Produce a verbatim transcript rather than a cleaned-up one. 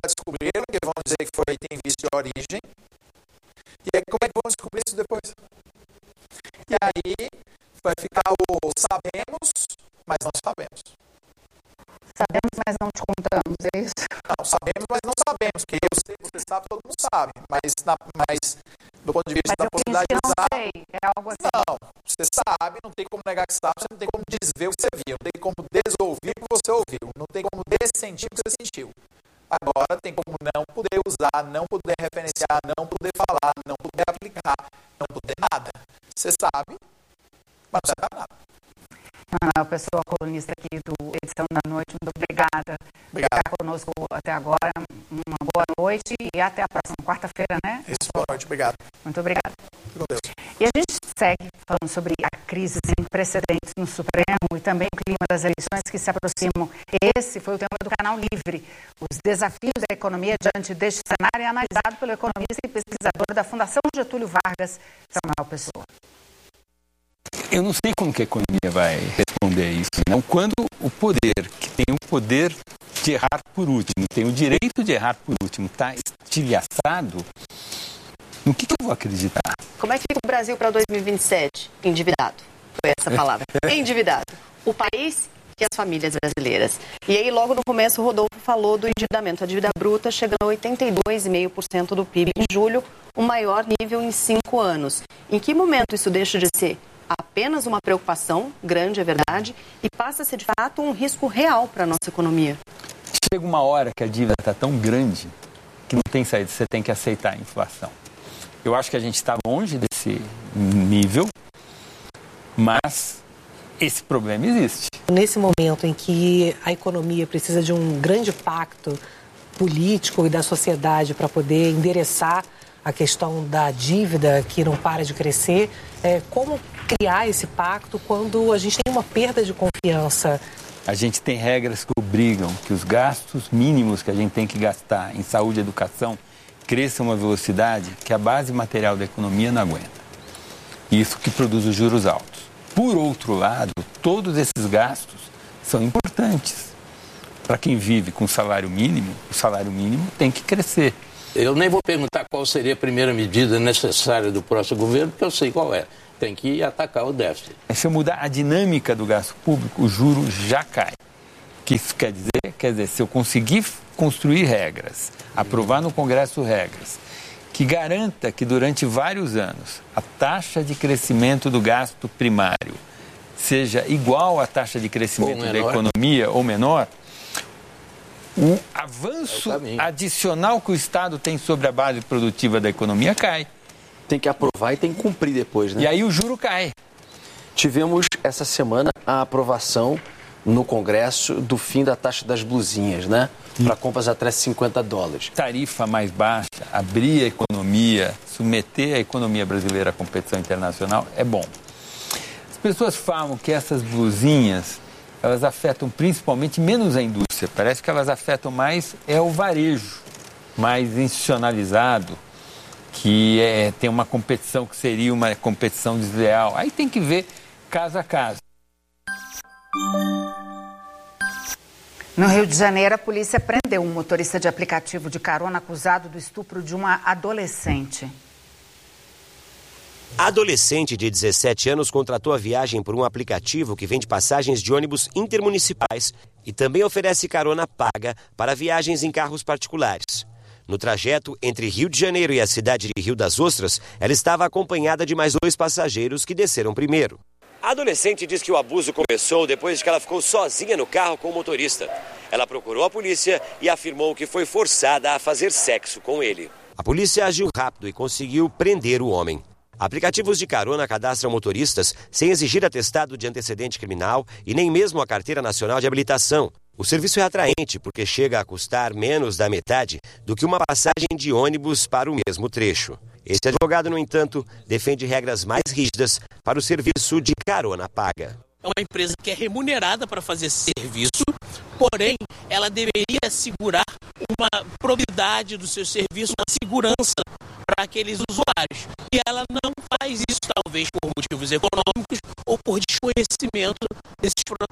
descobriram, que vão dizer que foi, tem vício de origem. E aí, como é que vão descobrir isso depois? E aí, vai ficar o sabemos, mas não sabemos. Sabemos, mas não te contamos, é isso? Não, sabemos, mas não sabemos. Porque eu sei, você sabe, todo mundo sabe. Mas, na, mas do ponto de vista mas da possibilidade de usar... Sei. É algo assim. Não, você sabe, não tem como negar que sabe, você não tem como desver o que você viu, não tem como desouvir o que você ouviu, não tem como dessentir o que você sentiu. Agora tem como não poder usar, não poder referenciar, não poder falar, não poder aplicar, não poder nada. Você sabe, mas não sabe nada. Ah, pessoa colunista aqui do Edição da Noite, muito obrigada por Obrigado. ficar conosco até agora. Uma boa noite e até a próxima quarta-feira, né? Isso, boa noite, obrigado. Muito obrigada. Com Deus. E a gente segue falando sobre a crise sem precedentes no Supremo e também o clima das eleições que se aproximam. Esse foi o tema do Canal Livre. Os desafios da economia diante deste cenário é analisado pelo economista e pesquisador da Fundação Getúlio Vargas, Samuel Pessoa. Eu não sei como que a economia vai responder isso, não. Quando o poder, que tem o poder de errar por último, tem o direito de errar por último, está estilhaçado, no que, que eu vou acreditar? Como é que fica o Brasil para dois mil e vinte e sete? Endividado. Foi essa palavra. Endividado. O país e as famílias brasileiras. E aí, logo no começo, o Rodolfo falou do endividamento. A dívida bruta chegando a oitenta e dois vírgula cinco por cento do P I B em julho, o maior nível em cinco anos. Em que momento isso deixa de ser apenas uma preocupação, grande é verdade, e passa a ser de fato um risco real para a nossa economia? Chega uma hora que a dívida está tão grande que não tem saída, você tem que aceitar a inflação. Eu acho que a gente está longe desse nível, mas esse problema existe. Nesse momento em que a economia precisa de um grande pacto político e da sociedade para poder endereçar a questão da dívida que não para de crescer, é, como criar esse pacto quando a gente tem uma perda de confiança? A gente tem regras que obrigam que os gastos mínimos que a gente tem que gastar em saúde e educação cresçam a uma velocidade que a base material da economia não aguenta. Isso que produz os juros altos. Por outro lado, todos esses gastos são importantes. Para quem vive com salário mínimo, o salário mínimo tem que crescer. Eu nem vou perguntar qual seria a primeira medida necessária do próximo governo, porque eu sei qual é. Tem que atacar o déficit. Se eu mudar a dinâmica do gasto público, o juro já cai. O que isso quer dizer? Quer dizer, se eu conseguir construir regras, aprovar no Congresso regras, que garanta que durante vários anos a taxa de crescimento do gasto primário seja igual à taxa de crescimento da economia ou menor, o avanço é adicional que o Estado tem sobre a base produtiva da economia cai. Tem que aprovar e tem que cumprir depois, né? E aí o juro cai. Tivemos essa semana a aprovação no Congresso do fim da taxa das blusinhas, né? Para compras até cinquenta dólares. Tarifa mais baixa, abrir a economia, submeter a economia brasileira à competição internacional é bom. As pessoas falam que essas blusinhas, elas afetam principalmente menos a indústria. Parece que elas afetam mais é o varejo, mais institucionalizado, que é, tem uma competição que seria uma competição desleal. Aí tem que ver caso a caso. No Rio de Janeiro, a polícia prendeu um motorista de aplicativo de carona acusado do estupro de uma adolescente. A adolescente de dezessete anos contratou a viagem por um aplicativo que vende passagens de ônibus intermunicipais e também oferece carona paga para viagens em carros particulares. No trajeto entre Rio de Janeiro e a cidade de Rio das Ostras, ela estava acompanhada de mais dois passageiros que desceram primeiro. A adolescente diz que o abuso começou depois que ela ficou sozinha no carro com o motorista. Ela procurou a polícia e afirmou que foi forçada a fazer sexo com ele. A polícia agiu rápido e conseguiu prender o homem. Aplicativos de carona cadastram motoristas sem exigir atestado de antecedente criminal e nem mesmo a Carteira Nacional de Habilitação. O serviço é atraente porque chega a custar menos da metade do que uma passagem de ônibus para o mesmo trecho. Este advogado, no entanto, defende regras mais rígidas para o serviço de carona paga. É uma empresa que é remunerada para fazer esse serviço, porém, ela deveria assegurar uma probidade do seu serviço, uma segurança para aqueles usuários. E ela não faz isso, talvez por motivos econômicos ou por desconhecimento desses protocolos.